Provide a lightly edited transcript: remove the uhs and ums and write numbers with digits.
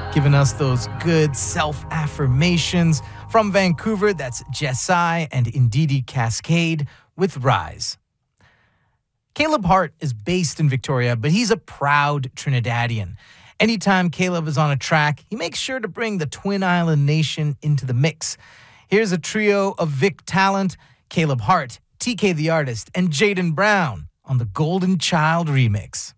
giving us those good self-affirmations. From Vancouver, that's Jessai and Ndidi Cascade with Rise. Caleb Hart is based in Victoria, but he's a proud Trinidadian. Anytime Caleb is on a track, he makes sure to bring the Twin Island Nation into the mix. Here's a trio of Vic talent, Caleb Hart, TK the Artist, and Jaden Brown on the Golden Child remix.